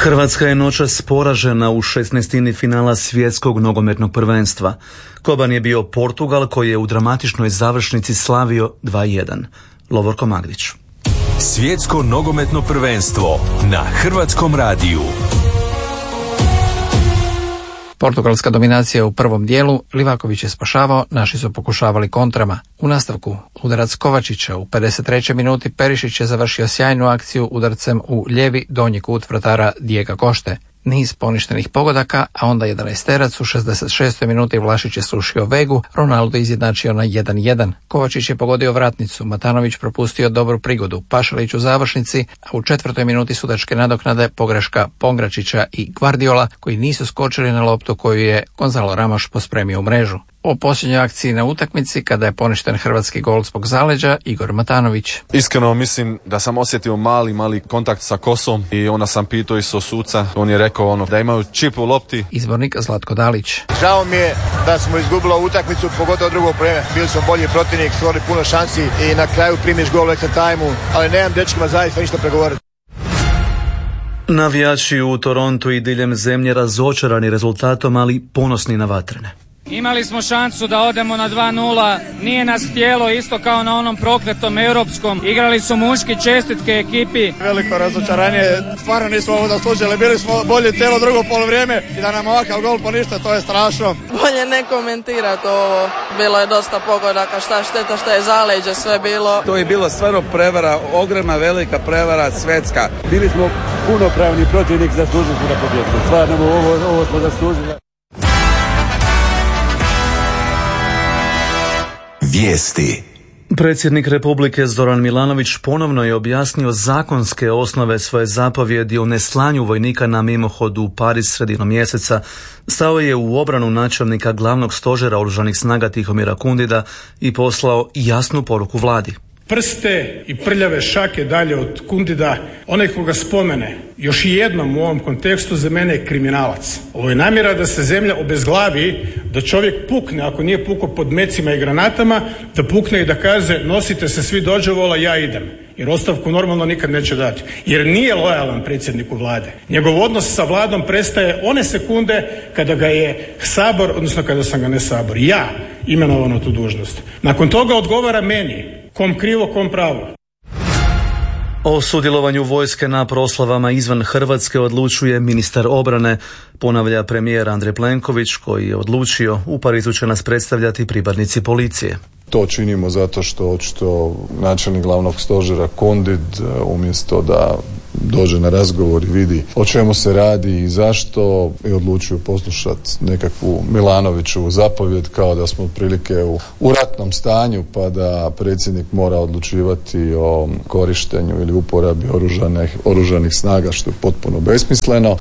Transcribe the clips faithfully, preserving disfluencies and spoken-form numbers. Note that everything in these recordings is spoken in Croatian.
Hrvatska je noćas poražena u šesnaestini finala svjetskog nogometnog prvenstva. Koban je bio Portugal koji je u dramatičnoj završnici slavio dva jedan. Lovorko Magdić. Svjetsko nogometno prvenstvo na Hrvatskom radiju. Portugalska dominacija u prvom dijelu, Livaković je spašavao, naši su pokušavali kontrama. U nastavku udarac Kovačića u pedeset trećoj minuti, Perišić je završio sjajnu akciju udarcem u lijevi donji kut vratara Dijega Košte. Niz poništenih pogodaka, a onda jedanaesterac u šezdeset šestoj minuti Vlašić je srušio Vegu, Ronaldo izjednačio na jedan jedan. Kovačić je pogodio vratnicu, Matanović propustio dobru prigodu, Pašalić u završnici, a u četvrtoj minuti sudačke nadoknade pogreška Pongračića i Guardiola koji nisu skočili na loptu koju je Gonzalo Ramos pospremio u mrežu. O posljednjoj akciji na utakmici, kada je poništen hrvatski gol zbog zaleđa, Igor Matanović. Iskreno mislim da sam osjetio mali, mali kontakt sa kosom i onda sam pitao i so suca. On je rekao ono da imaju čip u lopti. Izbornik Zlatko Dalić. Žao mi je da smo izgubili utakmicu, pogotovo drugo vrijeme. Bili smo bolji protivnik, stvorili puno šansi i na kraju primiš gol u extra timeu, ali nemam dečkima zaista ništa pregovoriti. Navijači u Torontu i diljem zemlje razočarani rezultatom, ali ponosni na vatrene. Imali smo šansu da odemo na dva nula, nije nas htjelo, isto kao na onom prokletom europskom. Igrali su muški, čestitke ekipi. Veliko razočaranje, stvarno nismo ovo zaslužili, bili smo bolji cijelo drugo polovrijeme i da nam ovakav gol poništa, to je strašno. Bolje ne komentirati ovo, bilo je dosta pogodaka, šta šteta, šta je zaleđe, sve bilo. To je bilo stvarno prevara, ogromna velika prevara, svetska. Bili smo punopravni protivnik, zaslužili smo da pobjedimo, stvarno ovo, ovo smo zaslužili. Vijesti. Predsjednik Republike Zoran Milanović ponovno je objasnio zakonske osnove svoje zapovjedi o neslanju vojnika na mimohod u Pariz sredinom mjeseca. Stao je u obranu načelnika glavnog stožera oružanih snaga Tihomira Kundida i poslao jasnu poruku vladi. Prste i prljave šake dalje od Kundida, onaj koga spomene još i jednom u ovom kontekstu za mene je kriminalac. Ovo je namjera da se zemlja obezglavi, da čovjek pukne, ako nije pukao pod mecima i granatama, da pukne i da kaže nosite se svi dođevola, ja idem. Jer ostavku normalno nikad neće dati. Jer nije lojalan predsjedniku vlade. Njegov odnos sa vladom prestaje one sekunde kada ga je Sabor, odnosno kada sam ga ne Sabor, ja imenovan na tu dužnost. Nakon toga odgovara meni. Kom krivo, kom pravo. O sudjelovanju vojske na proslavama izvan Hrvatske odlučuje ministar obrane, ponavlja premijer Andrej Plenković koji je odlučio u Parizu će nas predstavljati pripadnici policije. To činimo zato što očito načelnik glavnog stožera Kundid umjesto da dođe na razgovor i vidi o čemu se radi i zašto i odlučuju poslušati nekakvu Milanovićevu zapovjed kao da smo otprilike u, u ratnom stanju pa da predsjednik mora odlučivati o korištenju ili uporabi oružanih, oružanih snaga što je potpuno besmisleno.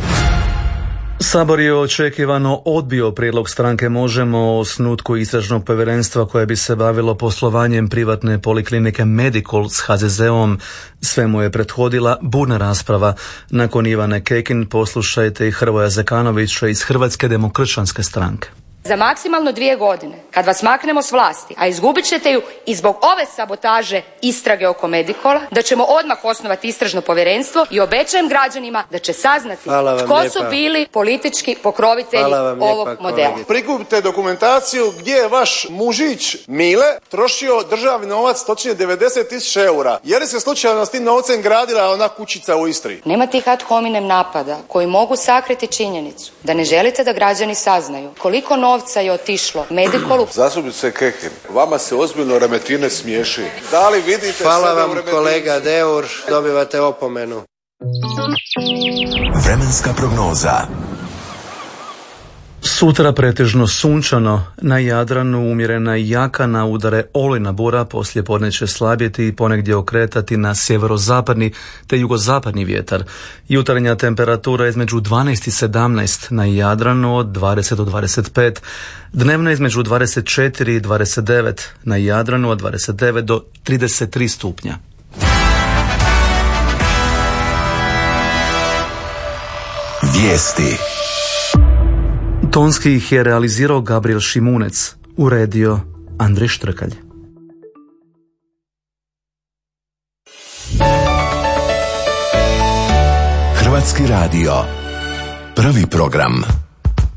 Sabor je očekivano odbio prijedlog stranke Možemo o osnutku istražnog povjerenstva koje bi se bavilo poslovanjem privatne poliklinike Medikol s ha ze zeom. Sve mu je prethodila burna rasprava. Nakon Ivane Kekin poslušajte i Hrvoja Zekanovića iz Hrvatske demokršćanske stranke. Za maksimalno dvije godine, kad vas maknemo s vlasti, a izgubit ćete ju i zbog ove sabotaže istrage oko Medikola, da ćemo odmah osnovati istražno povjerenstvo i obećajem građanima da će saznati tko lijepa. su bili politički pokrovitelji ovog lijepa, modela. Prikupite dokumentaciju gdje je vaš mužić Mile trošio državni novac, točnije devedeset tisuća eura. Je li se slučajno s tim novcem gradila ona kućica u Istri? Nema tih ad hominem napada koji mogu sakriti činjenicu da ne želite da građani saznaju koliko novca novca je otišlo Medikolu. Zastupnice Kekin, vama se ozbiljno Remetine smiješi. Da li vidite Hvala sebe vam u kolega Deur, dobivate opomenu. Vremenska prognoza. Sutra pretežno sunčano, na Jadranu umjerena i jaka, na udare olujna bura, poslije podne će slabjeti i ponegdje okretati na sjeverozapadni te jugozapadni vjetar. Jutarnja temperatura između dvanaest i sedamnaest na Jadranu, od dvadeset do dvadeset pet, dnevna između dvadeset četiri i dvadeset devet, na Jadranu od dvadeset devet do trideset tri stupnja. Vijesti. Tonski ih je realizirao Gabriel Šimunec, uredio Andrej Štrkalj. Hrvatski radio. Prvi program.